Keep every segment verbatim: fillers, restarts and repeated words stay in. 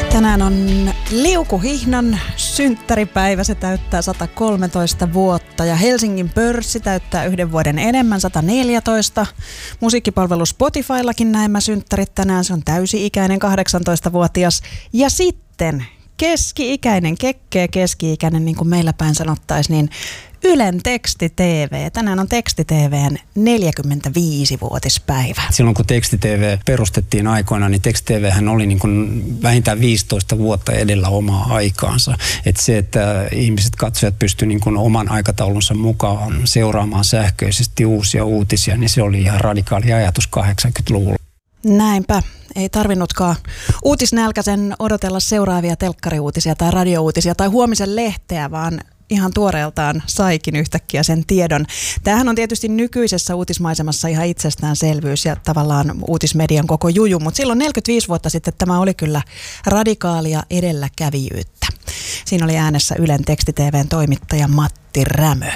Tänään on Liukuhihnan synttäripäivä. Se täyttää sata kolmetoista vuotta ja Helsingin pörssi täyttää yhden vuoden enemmän, sata neljätoista. Musiikkipalvelu Spotifyllakin näemmä synttärit tänään. Se on täysi-ikäinen, kahdeksantoistavuotias. Ja sitten keski-ikäinen, kekkeä keski-ikäinen, niin kuin meillä päin sanottaisiin, niin Ylen Teksti-T V. Tänään on Teksti-T V:n neljäkymmentäviisivuotispäivä. Silloin kun Teksti-T V perustettiin aikoina, niin Teksti-T V:hän oli niin kuin vähintään viisitoista vuotta edellä omaa aikaansa. Että se, että ihmiset, katsojat pystyivät niin kuin oman aikataulunsa mukaan seuraamaan sähköisesti uusia uutisia, niin se oli ihan radikaali ajatus kahdeksankymmentäluvulla. Näinpä. Ei tarvinnutkaan uutisnälkäisen odotella seuraavia telkkariuutisia tai radiouutisia tai huomisen lehteä, vaan ihan tuoreeltaan saikin yhtäkkiä sen tiedon. Tämähän on tietysti nykyisessä uutismaisemassa ihan itsestäänselvyys ja tavallaan uutismedian koko juju, mutta silloin neljäkymmentäviisi vuotta sitten tämä oli kyllä radikaalia edelläkävijyyttä. Siinä oli äänessä Ylen Teksti-T V:n toimittaja Matti Rämö.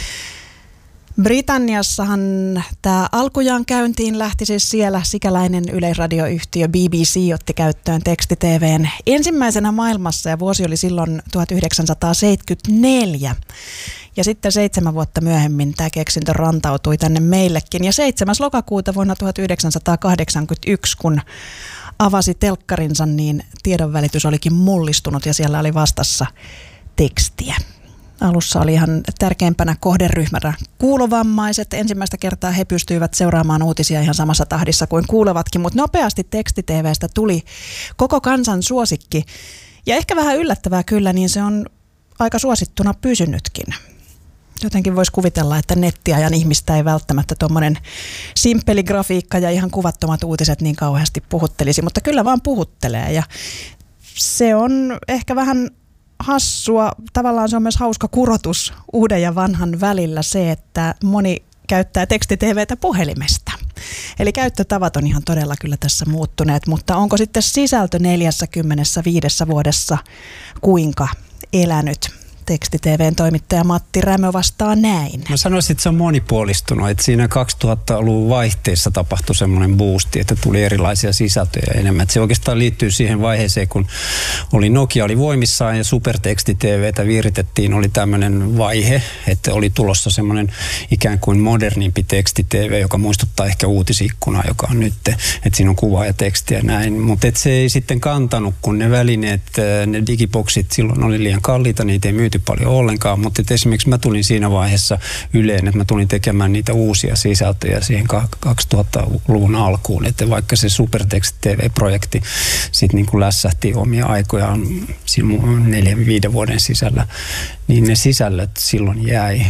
Britanniassahan tämä alkujaan käyntiin lähti siis siellä sikäläinen yleisradioyhtiö B B C otti käyttöön Teksti-T V:n ensimmäisenä maailmassa ja vuosi oli silloin tuhatyhdeksänsataaseitsemänkymmentäneljä. Ja sitten seitsemän vuotta myöhemmin tämä keksintö rantautui tänne meillekin ja seitsemäs lokakuuta vuonna tuhatyhdeksänsataakahdeksankymmentäyksi, kun avasi telkkarinsa, niin tiedonvälitys olikin mullistunut ja siellä oli vastassa tekstiä. Alussa oli ihan tärkeimpänä kohderyhmänä kuulovammaiset. Ensimmäistä kertaa he pystyivät seuraamaan uutisia ihan samassa tahdissa kuin kuulevatkin, mutta nopeasti Teksti-T V:stä tuli koko kansan suosikki. Ja ehkä vähän yllättävää kyllä, niin se on aika suosittuna pysynytkin. Jotenkin voisi kuvitella, että nettiajan ihmistä ei välttämättä tuommoinen simppeli grafiikka ja ihan kuvattomat uutiset niin kauheasti puhuttelisi, mutta kyllä vaan puhuttelee. Ja se on ehkä vähän hassua. Tavallaan se on myös hauska kurotus uuden ja vanhan välillä se, että moni käyttää Teksti-T V:tä puhelimesta. Eli käyttötavat on ihan todella kyllä tässä muuttuneet, mutta onko sitten sisältö neljäkymmentäviisi vuodessa kuinka elänyt? Teksti-T V:n toimittaja Matti Rämö vastaa näin. Mä sanoisin, että se on monipuolistunut. Että siinä kaksituhattaluvun vaihteessa tapahtui semmoinen boosti, että tuli erilaisia sisältöjä enemmän. Että se oikeastaan liittyy siihen vaiheeseen, kun oli Nokia oli voimissaan ja Superteksti-T V:tä viritettiin. Oli tämmöinen vaihe, että oli tulossa semmoinen ikään kuin modernimpi Teksti-T V, joka muistuttaa ehkä uutisikkunaa, joka on nyt. Että siinä on kuva ja teksti ja näin. Mutta se ei sitten kantanut, kun ne välineet, ne digiboksit silloin oli liian kalliita, niitä ei myyty paljon ollenkaan, mutta esimerkiksi mä tulin siinä vaiheessa Yleen, että mä tulin tekemään niitä uusia sisältöjä siihen kaksituhattaluvun alkuun, että vaikka se Superteksti-T V-projekti sitten niin kuin lässähti omia aikojaan siinä neljän, viiden vuoden sisällä, niin ne sisällöt silloin jäi.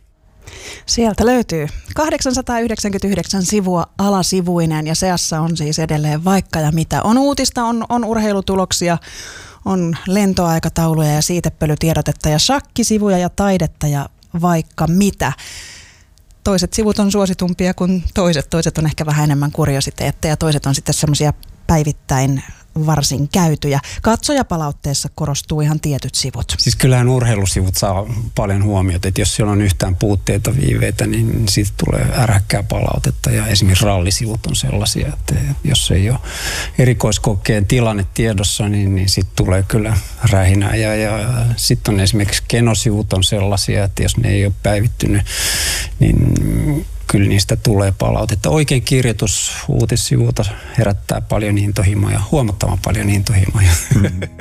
Sieltä löytyy kahdeksansataayhdeksänkymmentäyhdeksän sivua alasivuinen ja seassa on siis edelleen vaikka ja mitä. On uutista, on, on urheilutuloksia, on lentoaikatauluja ja siitepölytiedotetta ja shakkisivuja ja taidetta ja vaikka mitä. Toiset sivut on suositumpia kuin toiset. Toiset on ehkä vähän enemmän kuriositeetteja. Toiset on sitten semmoisia päivittäin varsin käytyjä. Katsojapalautteessa korostuu ihan tietyt sivut. Siis kyllähän urheilusivut saa paljon huomiota, että jos siellä on yhtään puutteita, viiveitä, niin siitä tulee ärhäkkää palautetta ja esimerkiksi rallisivut on sellaisia, että jos ei ole erikoiskokeen tilanne tiedossa, niin, niin sitten tulee kyllä rähinää ja, ja sitten on esimerkiksi kenosivut on sellaisia, että jos ne ei ole päivittynyt, niin kyllä niistä tulee palautetta. Oikein kirjoitus uutissivuilta herättää paljon intohimoja, huomattavan paljon intohimoja.